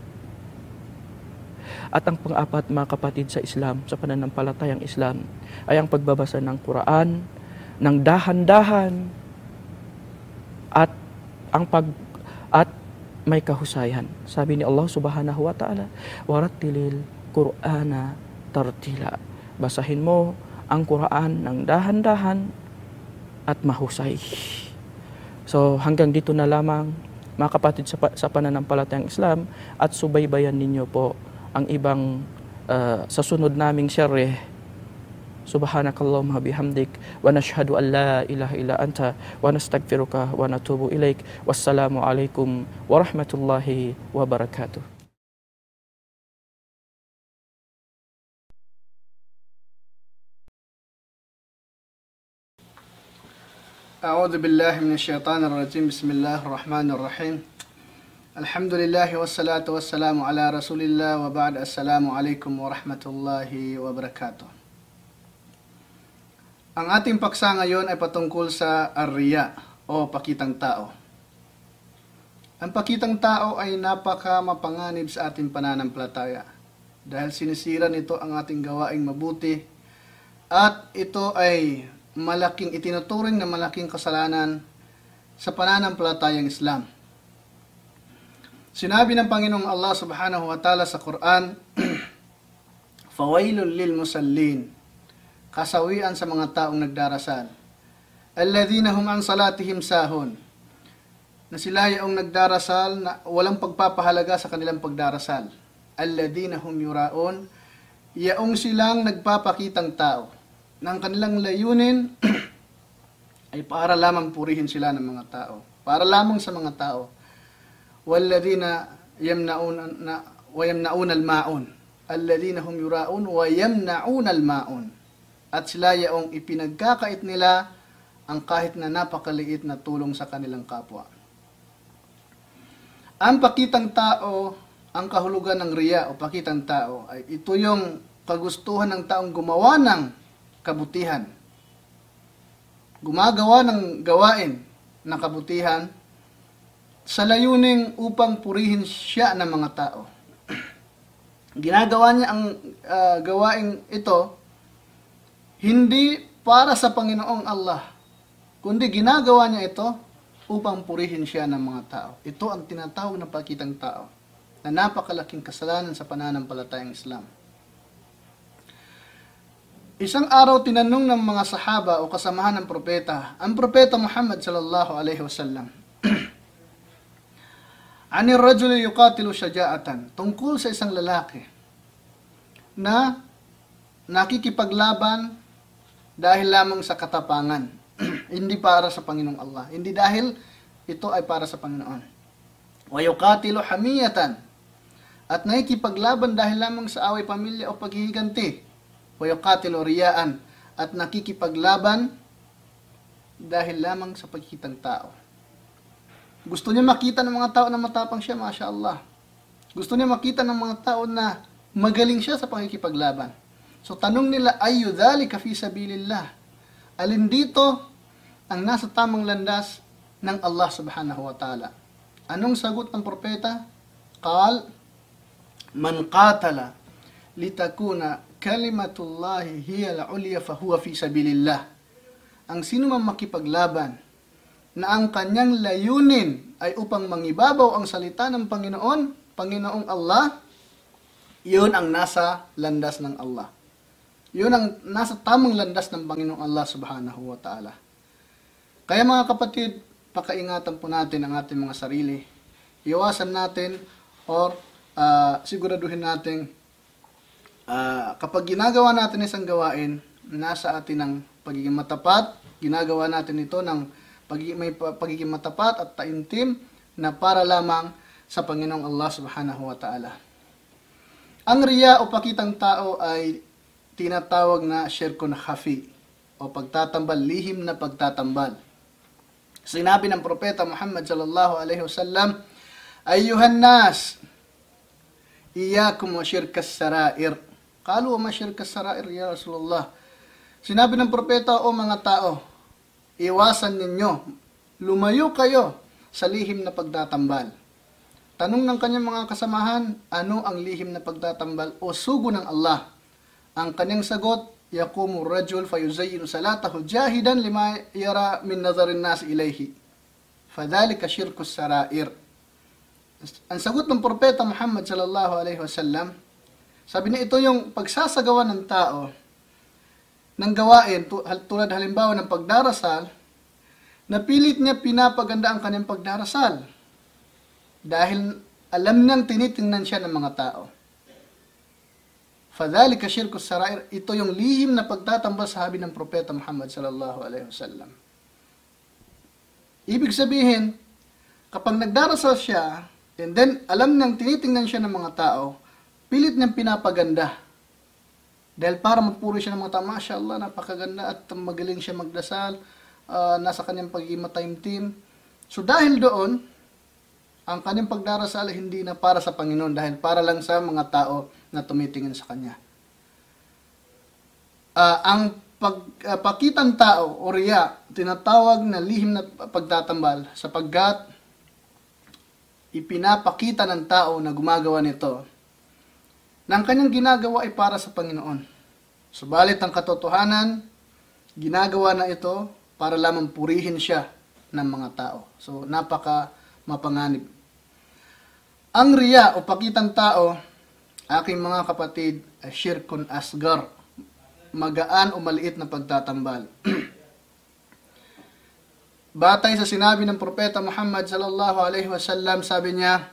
At ang pang-apat, mga kapatid sa Islam, sa pananampalatayang Islam, ay ang pagbabasa ng Quran, ng dahan-dahan, at ang pag at may kahusayan. Sabi ni Allah subhanahu wa ta'ala, warattilil Qur'ana tartila. Basahin mo ang Quran ng dahan-dahan at mahusay. So hanggang dito na lamang, mga kapatid sa, sa pananampalatayang Islam, at subaybayan ninyo po ang ibang uh, sa sunod naming syareh. Subhanakallahumma bihamdik wa nashhadu an la ilaha illa anta wa nastaghfiruka wa natubu ilaik. Wassalamu alaikum warahmatullahi wabarakatuh. أعوذ بالله من الشيطان الرجيم بسم الله الرحمن الرحيم الحمد لله والصلاة والسلام على رسول الله وبعد السلام عليكم ورحمة الله وبركاته. Ang ating paksa ngayon ay patungkol sa ar-riya o pakitang tao. Ang pakitang tao ay napaka mapanganib sa ating pananampalataya dahil sinisira nito ang ating gawaing mabuti at ito ay malaking itinuturing na malaking kasalanan sa pananampalatayang Islam. Sinabi ng Panginoong Allah subhanahu wa ta'ala sa Quran, fawailul lil musallin, kasawian sa mga taong nagdarasal, alladhina hum an salatihim sahun, na sila yung nagdarasal na walang pagpapahalaga sa kanilang pagdarasal, alladhina hum yuraun, yaong silang nagpapakitang tao, na ang kanilang layunin ay para lamang purihin sila ng mga tao, para lamang sa mga tao, walladhina yamnaun na wa yamnaun al-maun, alladhina hum yuraun wa yamnaun al-maun, at sila yaong ipinagkakait nila ang kahit na napakaliit na tulong sa kanilang kapwa. Ang pakitang tao, ang kahulugan ng riya o pakitang tao, ay ito yung kagustuhan ng taong gumawa ng kabutihan. Gumagawa ng gawain ng kabutihan sa layuning upang purihin siya ng mga tao. Ginagawa niya ang uh, gawain ito hindi para sa Panginoong Allah, kundi ginagawa niya ito upang purihin siya ng mga tao. Ito ang tinatawag na pakitang tao, na napakalaking kasalanan sa pananampalatayang Islam. Isang araw tinanong ng mga sahaba o kasamahan ng propeta, ang propeta Muhammad sallallahu alaihi wasallam, anir rajuli yuqatilu syaja'atan, tungkol sa isang lalaki na nakikipaglaban dahil lamang sa katapangan, hindi para sa Panginoong Allah, hindi dahil ito ay para sa Panginoon. Wa yuqatilu hamiyatan, at nakikipaglaban dahil lamang sa away pamilya o paghihiganti. Wa yuqatilu riyaan, at nakikipaglaban dahil lamang sa pagkitang tao. Gusto niya makita ng mga tao na matapang siya, Masya Allah. Gusto niya makita ng mga tao na magaling siya sa pakikipaglaban. So tanong nila, ayu dhalika fi sabilillah, alin dito ang nasa tamang landas ng Allah subhanahu wa ta'ala? Anong sagot ng propeta? Qal, man qatala litakuna kalimatullahi hiya al-ulya fahuwa fi sabilillah. Ang sino man makipaglaban na ang kanyang layunin ay upang mangibabaw ang salita ng Panginoon, Panginoong Allah, yun ang nasa landas ng Allah. Yun ang nasa tamang landas ng Panginoong Allah subhanahu wa ta'ala. Kaya mga kapatid, pakaingatan po natin ang ating mga sarili. Iwasan natin or uh, siguraduhin natin uh, kapag ginagawa natin isang gawain, nasa atin ang pagiging matapat, ginagawa natin ito ng pagiging, may pagiging matapat at taimtim na para lamang sa Panginoong Allah subhanahu wa ta'ala. Ang riya o pakitang tao ay tinatawag na syirkun khafi o pagtatambal, lihim na pagtatambal. Sinabi ng propeta Muhammad sallallahu alaihi wasallam, "Ayyuhan nas, iyyakum wa syirkas sarair." Qalu wa ma syirkas sarair ya Rasulullah? Sinabi ng propeta, o mga tao, iwasan ninyo, lumayo kayo sa lihim na pagtatambal. Tanong ng kanyang mga kasamahan, ano ang lihim na pagtatambal o sugo ng Allah? Ang kanyang sagot, yaqumu rajul fayuzayyinu salatahu jahidan lima yara min nazarin nas ilayhi. Fadhalika syirkus sarair. Ang sagot ng propeta Muhammad sallallahu alaihi wasallam, sabi niya, ito yung pagsasagawa ng tao ng gawain tulad halimbawa ng pagdarasal, na pilit niya pinapaganda ang kanyang pagdarasal dahil alam niyang tinitingnan siya ng mga tao. Fadhalika syirkus sarair, ito yung lihim na pagtatambal sa sabi ng propeta Muhammad sallallahu alaihi wasallam. Ibig sabihin, kapag nagdarasal siya, and then alam niyang tinitingnan siya ng mga tao, pilit niyang pinapaganda. Dahil para mapuri siya ng mga tao, Masya Allah, napakaganda at magaling siya magdasal, uh, nasa kanyang pagiging mataimtim. So dahil doon, ang kanyang pagdarasal hindi na para sa Panginoon, dahil para lang sa mga tao na tumitingin sa kanya. Uh, ang pagpakitang uh, tao o riya, tinatawag na lihim na pagtatambal sapagkat ipinapakita ng tao na gumagawa nito na ang kanyang ginagawa ay para sa Panginoon. Subalit ang katotohanan, ginagawa na ito para lamang purihin siya ng mga tao. So napaka mapanganib. Ang riya o pakitang tao, aking mga kapatid, ay syirkun asgar, magaan o maliit na pagtatambal. Batay sa sinabi ng propeta Muhammad sallallahu alaihi wasallam, sabi niya,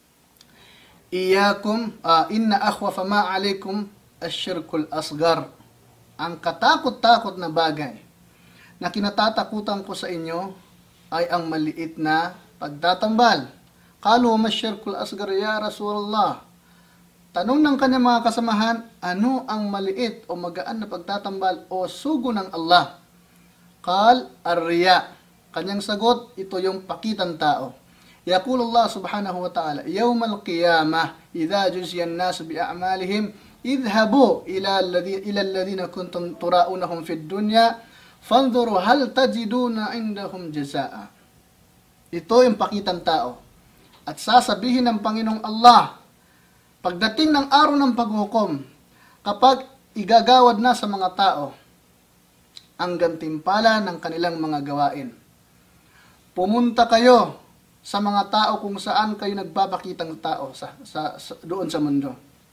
Iyakum, uh, inna akhwafa ma alaikum asyirkul asgar. Ang katakot-takot na bagay na kinatatakutan ko sa inyo ay ang maliit na pagtatambal. Qalu ma asyirkul asgar ya Rasulullah? Tanong ng kanyang mga kasamahan, ano ang maliit o magaan na pagtatambal o sugo ng Allah? Qal ar-riya. Kanyang sagot, ito yung pakitang tao. Yaqulu Allah subhanahu wa ta'ala, Yawmal qiyamah, idha juziyan nasu bi'a'malihim, idhabu ila alladhina kuntum tura'unahum fid dunya, fanzuru hal tajiduna indahum jazaa. Ito yung pakitang tao. At sasabihin ng Panginoong Allah, pagdating ng araw ng paghukom, kapag igagawad na sa mga tao ang gantimpala ng kanilang mga gawain, pumunta kayo sa mga tao kung saan kayo nagpapakitang tao sa, sa, sa, doon sa mundo.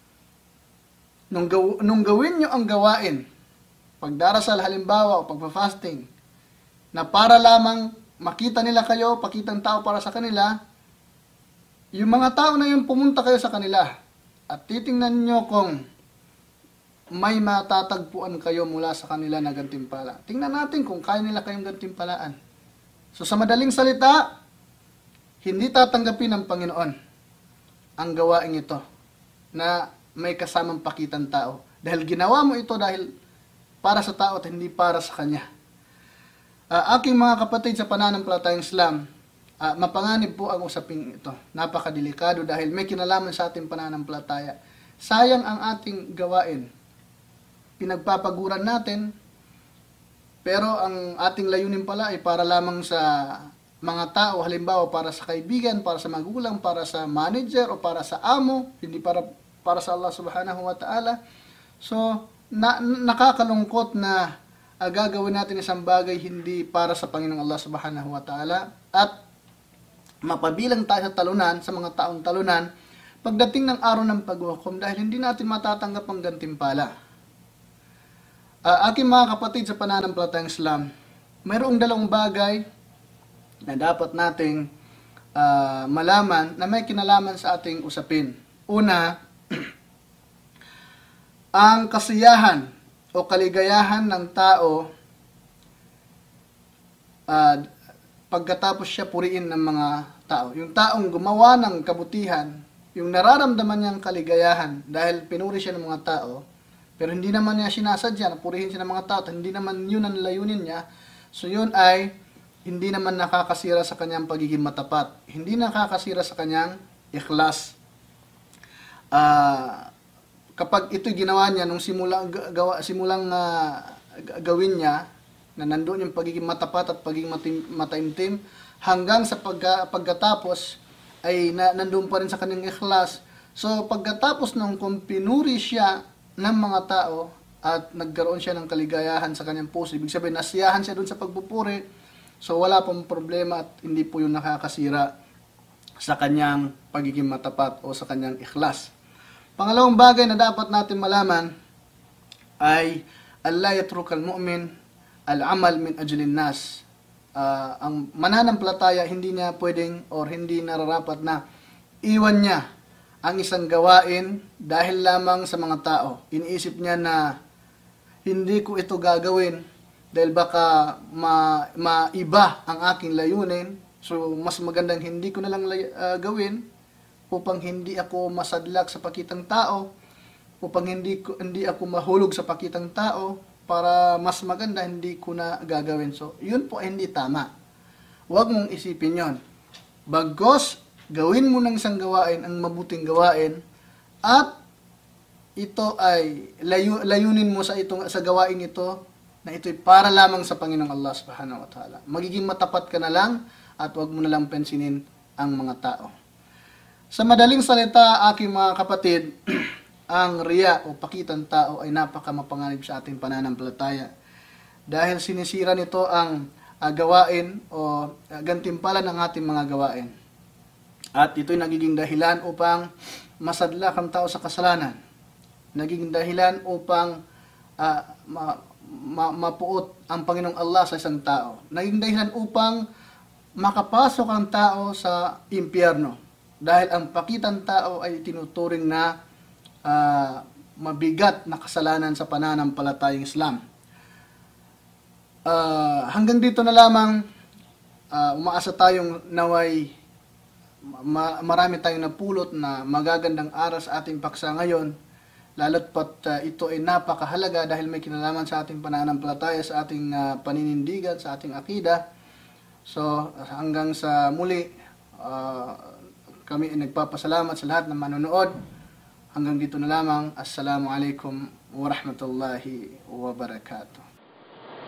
Nung, gaw, nung gawin nyo ang gawain, pagdarasal halimbawa o pagpa-fasting, na para lamang makita nila kayo, pakitang tao para sa kanila, yung mga tao na yun, pumunta kayo sa kanila at titingnan nyo kung may matatagpuan kayo mula sa kanila na gantimpala. Tingnan natin kung kaya nila kayong gantimpalaan. So sa madaling salita, hindi tatanggapin ng Panginoon ang gawain ito na may kasamang pakitang tao. Dahil ginawa mo ito dahil para sa tao at hindi para sa Kanya. Uh, aking mga kapatid sa pananampalatayang Islam, uh, mapanganib po ang usaping ito. Napakadelikado dahil may kinalaman sa ating pananampalataya. Sayang ang ating gawain. Pinagpapaguran natin, pero ang ating layunin pala ay para lamang sa mga tao, halimbawa para sa kaibigan, para sa magulang, para sa manager, o para sa amo, hindi para para sa Allah subhanahu wa ta'ala. So, na, nakakalungkot na uh, gagawin natin isang bagay hindi para sa Panginoong Allah subhanahu wa ta'ala, at mapabilang tayo sa talunan, sa mga taong talunan, pagdating ng araw ng paghukom dahil hindi natin matatanggap ang gantimpala. Uh, aking mga kapatid sa pananampalatayang Islam, mayroong dalawang bagay na dapat nating uh, malaman na may kinalaman sa ating usapin. Una, ang kasiyahan o kaligayahan ng tao uh, pagkatapos siya puriin ng mga tao. Yung taong gumawa ng kabutihan, yung nararamdaman niyang kaligayahan dahil pinuri siya ng mga tao, pero hindi naman niya sinasadya na purihin siya ng mga tao, hindi naman yun ang layunin niya, so yun ay hindi naman nakakasira sa kanyang pagiging matapat, hindi nakakasira sa kanyang ikhlas. Uh, kapag ito'y ginawa niya nung simulang, gawa, simulang uh, gawin niya, na nandoon yung pagiging matapat at pagiging matim, mataimtim, hanggang sa pagka, pagkatapos ay na, nandoon pa rin sa kanyang ikhlas. So pagkatapos nung kung pinuri siya ng mga tao at nagkaroon siya ng kaligayahan sa kanyang puso, ibig sabihin nasiyahan siya doon sa pagpupuri, so wala pong problema at hindi po yung nakakasira sa kanyang pagiging matapat o sa kanyang ikhlas. Pangalawang bagay na dapat natin malaman ay Allah yatrukal mu'min al-amal min ajlin nas. Uh, ang mananampalataya hindi niya pwedeng or hindi nararapat na iwan niya ang isang gawain dahil lamang sa mga tao. Iniisip niya na hindi ko ito gagawin dahil baka ma maiba ang aking layunin. So mas magandang hindi ko na lang uh, gawin upang hindi ako masadlak sa pakitang tao, upang hindi ko hindi ako mahulog sa pakitang tao, para mas maganda hindi ko na gagawin. So, yun po ay hindi tama. Huwag mong isipin yon. Bagos, gawin mo ng isang gawain ang mabuting gawain at ito ay layu, layunin mo sa itong sa gawain ito na ito'y para lamang sa Panginoong Allah Subhanahu wa Ta'ala. Magiging matapat ka na lang at huwag mo na lang pensinin ang mga tao. Sa madaling salita, aking mga kapatid, ang riya o pakitang tao ay napakamapanganib sa ating pananampalataya. Dahil sinisira nito ang uh, gawain o uh, gantimpala ng ating mga gawain. At ito'y nagiging dahilan upang masadlak ang tao sa kasalanan. Nagiging dahilan upang uh, ma, ma, mapuot ang Panginoong Allah sa isang tao. Naging dahilan upang makapasok ang tao sa impyerno. Dahil ang pakitang tao ay tinuturing na Uh, mabigat na kasalanan sa pananampalatayang Islam. Uh, hanggang dito na lamang, uh, umaasa tayong naway ma marami tayong napulot na magagandang aral sa ating paksa ngayon, lalo't pat uh, ito ay napakahalaga dahil may kinalaman sa ating pananampalataya, sa ating uh, paninindigan, sa ating akida. So hanggang sa muli, uh, kami ay nagpapasalamat sa lahat ng manonood. Hanggang dito na lamang. Assalamualaikum warahmatullahi wabarakatuh.